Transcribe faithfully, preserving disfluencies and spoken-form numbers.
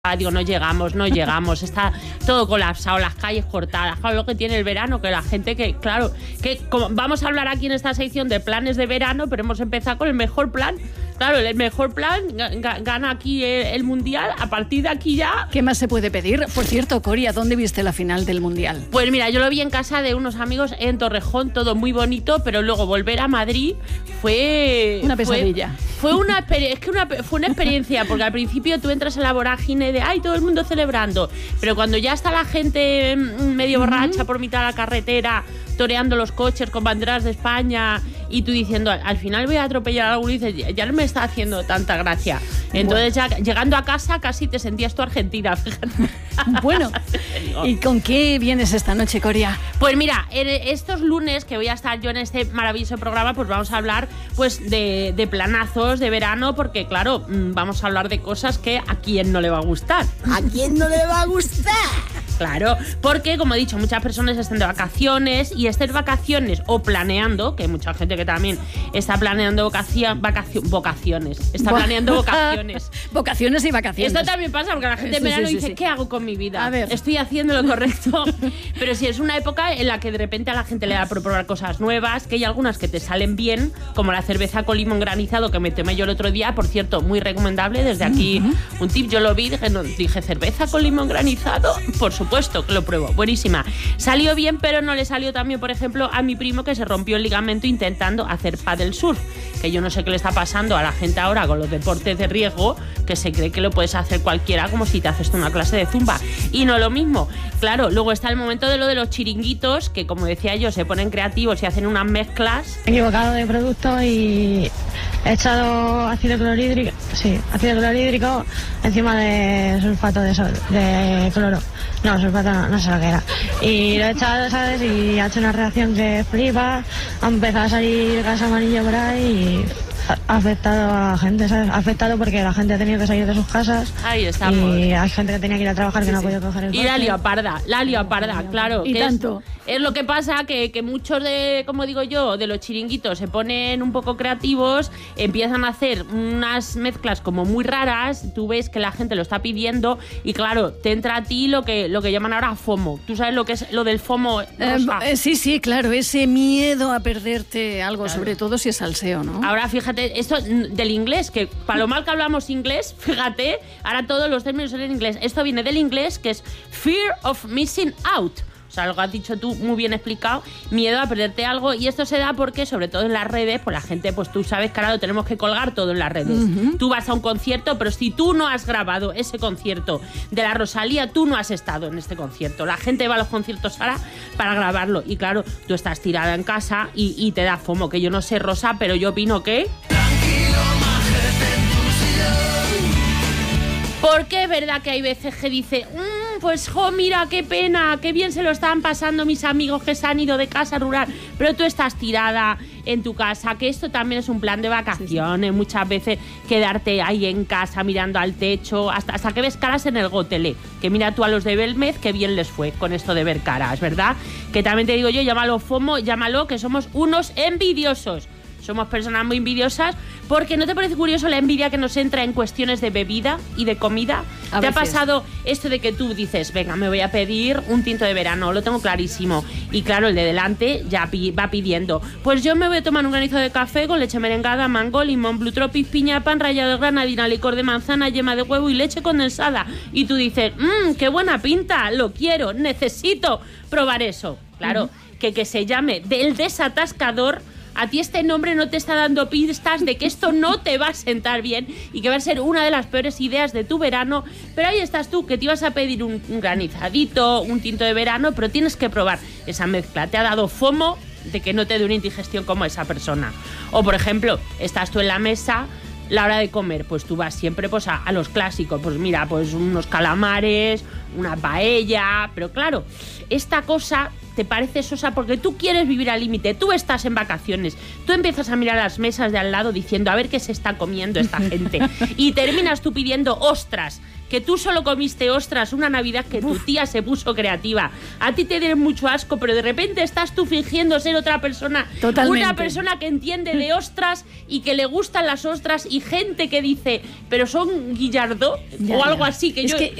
Ah, digo, no llegamos, no llegamos, está todo colapsado, las calles cortadas. Claro, lo que tiene el verano, que la gente que, claro, que como vamos a hablar aquí en esta sección de planes de verano, pero hemos empezado con el mejor plan. Claro, el mejor plan gana aquí el, el Mundial. A partir de aquí ya... ¿Qué más se puede pedir? Por cierto, Coria, ¿dónde viste la final del Mundial? Pues mira, yo lo vi en casa de unos amigos en Torrejón, todo muy bonito, pero luego volver a Madrid fue... Una pesadilla. Fue, fue una, es que una, fue una experiencia, porque al principio tú entras en la vorágine de ¡ay, todo el mundo celebrando! Pero cuando ya está la gente medio borracha uh-huh. por mitad de la carretera, toreando los coches con banderas de España, y tú diciendo, al final voy a atropellar a alguno, y dices, ya no me está haciendo tanta gracia. Entonces bueno. ya llegando a casa casi te sentías tú argentina, fíjate. Bueno, ¿y con qué vienes esta noche, Coria? Pues mira, en estos lunes que voy a estar yo en este maravilloso programa, pues vamos a hablar pues de, de planazos de verano, porque claro, vamos a hablar de cosas que a quién no le va a gustar. ¿A quién no le va a gustar? Claro, porque como he dicho, muchas personas están de vacaciones y estar vacaciones o planeando, que hay mucha gente que también está planeando vocación, vacación, vocaciones, está planeando vocaciones. Vocaciones y vacaciones. Esto también pasa porque la gente en verano sí, sí, dice, sí. ¿qué hago con mi vida? A ver. Estoy haciendo lo correcto. Pero si es una época en la que de repente a la gente le da por probar cosas nuevas, que hay algunas que te salen bien, como la cerveza con limón granizado que me tomé yo el otro día, por cierto, muy recomendable, desde aquí uh-huh. un tip, yo lo vi, dije, no, dije cerveza con limón granizado, por supuesto. Puesto que lo pruebo, buenísima. Salió bien, pero no le salió también, por ejemplo, a mi primo que se rompió el ligamento intentando hacer paddle surf, que yo no sé qué le está pasando a la gente ahora con los deportes de riesgo, que se cree que lo puedes hacer cualquiera, como si te haces una clase de zumba, y no lo mismo. Claro, luego está el momento de lo de los chiringuitos, que como decía yo, se ponen creativos y hacen unas mezclas. He equivocado de producto y he echado ácido clorhídrico, sí, ácido clorhídrico encima de sulfato de, sol, de cloro. No, sulfato no, no sé lo que era. Y lo he echado, ¿sabes? Y ha hecho una reacción que flipa. Ha empezado a salir gas amarillo por ahí y ha afectado a la gente, ¿sabes? Ha afectado porque la gente ha tenido que salir de sus casas. Ahí estamos. Y hay gente que tenía que ir a trabajar que sí, no ha podido coger el coche. Y la leoparda, la leoparda, claro. Y que tanto. Es, es lo que pasa, que, que muchos de, como digo yo, de los chiringuitos se ponen un poco creativos, empiezan a hacer unas mezclas como muy raras, tú ves que la gente lo está pidiendo y claro, te entra a ti lo que, lo que llaman ahora FOMO. ¿Tú sabes lo que es lo del FOMO? Eh, sí, sí, claro, ese miedo a perderte algo, claro. Sobre todo si es salseo, ¿no? Ahora fíjate, esto del inglés, que para lo mal que hablamos inglés, fíjate, ahora todos los términos son en inglés. Esto viene del inglés, que es fear of missing out. O sea, lo que has dicho tú muy bien explicado, miedo a perderte algo, y esto se da porque, sobre todo en las redes, pues la gente, pues tú sabes que ahora lo tenemos que colgar todo en las redes. Uh-huh. Tú vas a un concierto, pero si tú no has grabado ese concierto de la Rosalía, tú no has estado en este concierto. La gente va a los conciertos ahora para grabarlo, y claro, tú estás tirada en casa y, y te da FOMO, que yo no sé, Rosa, pero yo opino que... Porque es verdad que hay veces que dice, mmm, pues jo, mira, qué pena, qué bien se lo estaban pasando mis amigos que se han ido de casa rural, pero tú estás tirada en tu casa, que esto también es un plan de vacaciones, sí, sí. Muchas veces quedarte ahí en casa mirando al techo, hasta, hasta que ves caras en el Gotelé, que mira tú a los de Belmez, que bien les fue con esto de ver caras, ¿verdad? Que también te digo yo, llámalo FOMO, llámalo que somos unos envidiosos. Somos personas muy envidiosas, porque ¿no te parece curioso la envidia que nos entra en cuestiones de bebida y de comida? A ¿Te veces. ha pasado esto de que tú dices, venga, me voy a pedir un tinto de verano, lo tengo clarísimo? Y claro, el de delante ya pi- va pidiendo, pues yo me voy a tomar un granizo de café con leche merengada, mango, limón, blue tropic, piña, pan rallado de granadina, licor de manzana, yema de huevo y leche condensada. Y tú dices, mmm, qué buena pinta, lo quiero, necesito probar eso. Claro, uh-huh. que, que se llame del desatascador. A ti este nombre no te está dando pistas de que esto no te va a sentar bien y que va a ser una de las peores ideas de tu verano, pero ahí estás tú, que te ibas a pedir un, un granizadito, un tinto de verano, pero tienes que probar esa mezcla. Te ha dado FOMO de que no te dé una indigestión como esa persona. O, por ejemplo, estás tú en la mesa, la hora de comer, pues tú vas siempre pues, a, a los clásicos, pues mira, pues unos calamares, una paella, pero claro, esta cosa te parece sosa porque tú quieres vivir al límite, tú estás en vacaciones, tú empiezas a mirar las mesas de al lado diciendo a ver qué se está comiendo esta gente y terminas tú pidiendo ostras, que tú solo comiste ostras una Navidad que tu tía se puso creativa. A ti te den mucho asco, pero de repente estás tú fingiendo ser otra persona. Totalmente. Una persona que entiende de ostras y que le gustan las ostras y gente que dice, pero son Guillardó Ya, o algo ya. así. Que es yo... que